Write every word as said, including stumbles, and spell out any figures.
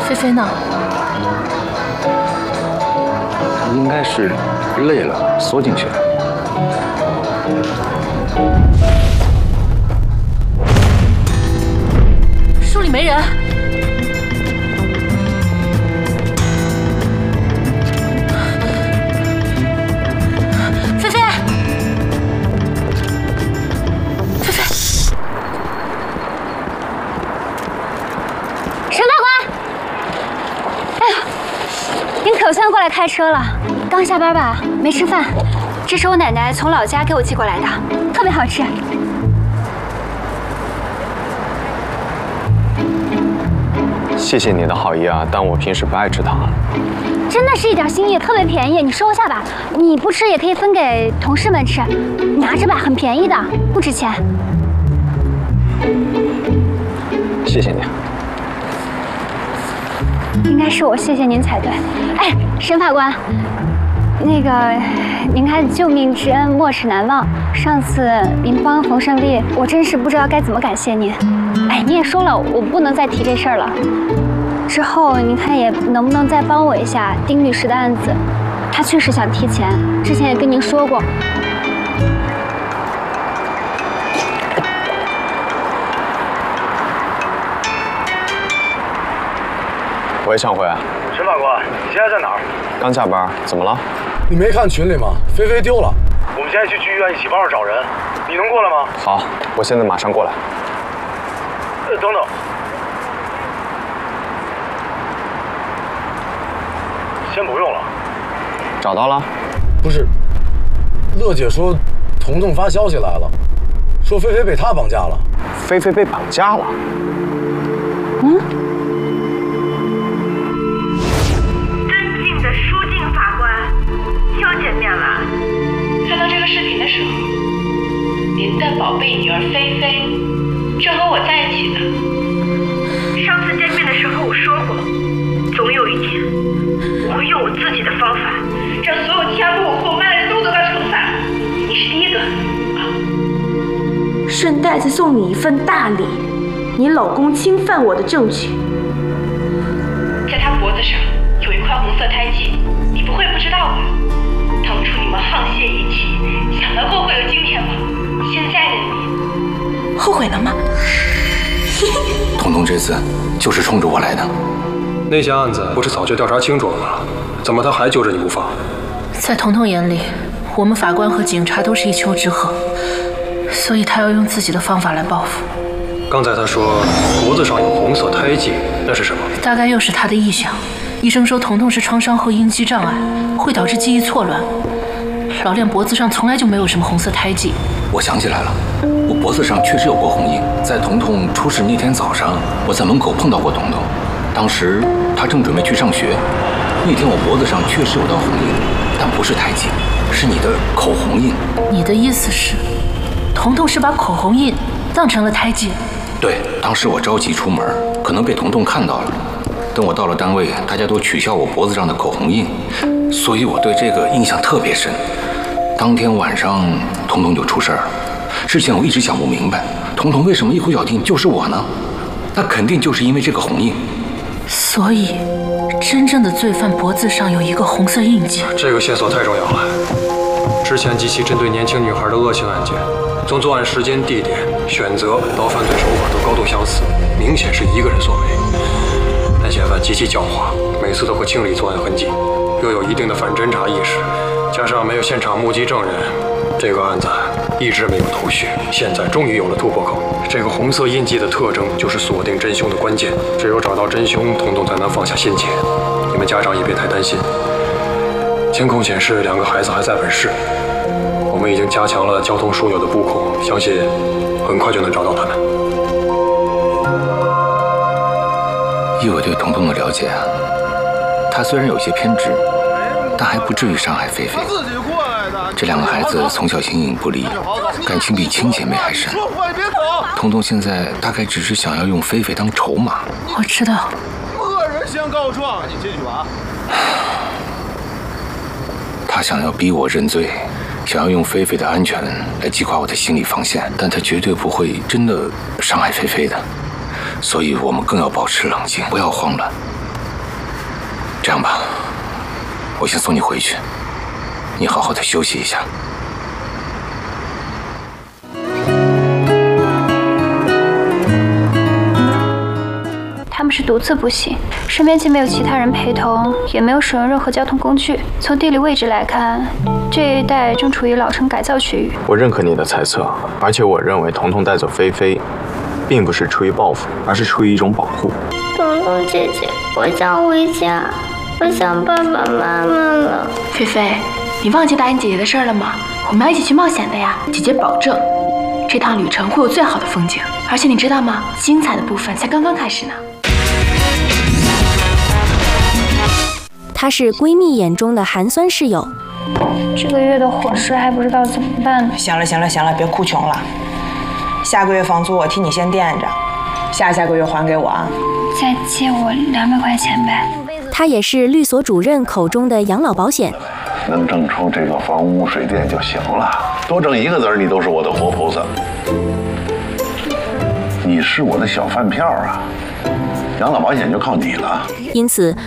菲菲呢？ 应该是累了，缩进去了。 树里没人。菲菲，菲菲， 沈法官，哎呀，您可算过来开车了。刚下班吧，没吃饭。这是我奶奶从老家给我寄过来的，特别好吃。 谢谢你的好意啊，但我平时不爱吃糖。 真的是一点心意，特别便宜，你收下吧。你不吃也可以分给同事们吃，拿着吧，很便宜的，不值钱。 谢谢你。 应该是我谢谢您才对。哎，沈法官。那个，您看救命之恩莫齿难忘。上次您帮冯胜利，我真是不知道该怎么感谢您。哎，你也说了，我不能再提这事儿了。之后您看也能不能再帮我一下丁律师的案子？他确实想提钱，之前也跟您说过。 喂，上回。 沈法官，你现在在哪儿？ 刚下班，怎么了？ 你没看群里吗？菲菲丢了，我们现在去剧院一起帮着找人，你能过来吗？ 好，我现在马上过来。 呃，等等，先不用了。 找到了？ 不是，乐姐说，彤彤发消息来了，说菲菲被他绑架了。 菲菲被绑架了？ 嗯。 又见面了。看到这个视频的时候，您的宝贝女儿菲菲正和我在一起呢。上次见面的时候我说过，总有一天我会用我自己的方法，让所有欺压过我和我妈的人都得到惩罚。你是第一个。啊、 顺带再送你一份大礼，你老公侵犯我的证据。 在他脖子上有一块红色胎记，你不会不知道吧？当初你们沆瀣一气，想到过会有今天吗？现在的你， 后悔了吗？ 彤彤这次就是冲着我来的。 那些案子不是早就调查清楚了吗？怎么他还揪着你不放？ 在彤彤眼里，我们法官和警察都是一丘之貉，所以他要用自己的方法来报复。 刚才他说脖子上有红色胎记，那是什么？ 大概又是他的臆想。医生说彤彤是创伤后应激障碍，会导致记忆错乱。老练脖子上从来就没有什么红色胎记。 我想起来了，我脖子上确实有过红印，在彤彤出事那天早上，我在门口碰到过彤彤，当时她正准备去上学。那天我脖子上确实有道红印，但不是胎记，是你的口红印。 你的意思是，彤彤是把口红印当成了胎记？ 对，当时我着急出门，可能被彤彤看到了。等我到了单位，大家都取笑我脖子上的口红印，所以我对这个印象特别深。当天晚上，彤彤就出事儿了。之前我一直想不明白，彤彤为什么一口咬定就是我呢？那肯定就是因为这个红印。 所以，真正的罪犯脖子上有一个红色印记。 这个线索太重要了。之前几起针对年轻女孩的恶性案件，从作案时间、地点、选择到犯罪手法都高度相似，明显是一个人所为。但嫌犯极其狡猾，每次都会清理作案痕迹，又有一定的反侦查意识，加上没有现场目击证人，这个案子一直没有头绪。现在终于有了突破口。这个红色印记的特征就是锁定真凶的关键，只有找到真凶，彤彤才能放下心结。你们家长也别太担心。监控显示两个孩子还在本市，我们已经加强了交通枢纽的布控，相信很快就能找到他们。 以我对彤彤的了解啊，她虽然有些偏执，但还不至于伤害菲菲。这两个孩子从小形影不离，感情比亲姐妹还深。彤彤现在大概只是想要用菲菲当筹码。 我知道。 恶人先告状，你进去吧。 他想要逼我认罪，想要用菲菲的安全来击垮我的心理防线，但他绝对不会真的伤害菲菲的。所以我们更要保持冷静，不要慌乱。 这样吧，我先送你回去，你好好的休息一下。 他们是独自步行，身边既没有其他人陪同，也没有使用任何交通工具。从地理位置来看，这一带正处于老城改造区域。 我认可你的猜测，而且我认为彤彤带走菲菲，并不是出于报复，而是出于一种保护。 彤彤姐姐，我想回家，我想爸爸妈妈了。 菲菲，你忘记答应姐姐的事儿了吗？我们要一起去冒险的呀！姐姐保证，这趟旅程会有最好的风景。而且你知道吗？精彩的部分才刚刚开始呢。 她是闺蜜眼中的寒酸室友。 这个月的伙食还不知道怎么办呢。 行了行了行了，别哭穷了。下个月房租我替你先垫着，下下个月还给我啊。 再借我两百块钱呗。 她也是律所主任口中的养老保险。 能挣出这个房屋水电就行了，多挣一个子儿，你都是我的活菩萨。你是我的小饭票啊，养老保险就靠你了。 因此，